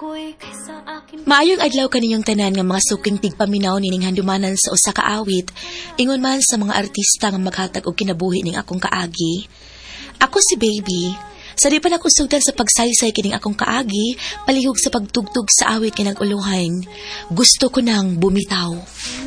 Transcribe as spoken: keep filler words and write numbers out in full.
Maayong adlaw kaninyong tanan nga mga suking tigpaminaw nining handumanan sa usa ka awit, ingon man sa mga artista nga maghatag og kinabuhi ning akong kaagi. Ako si Baby. Sa di pa nakusugdan sa pagsaysay kining akong kaagi, palihog sa pagtugtog sa awit kinag uluhan. Gusto ko nang bumitaw.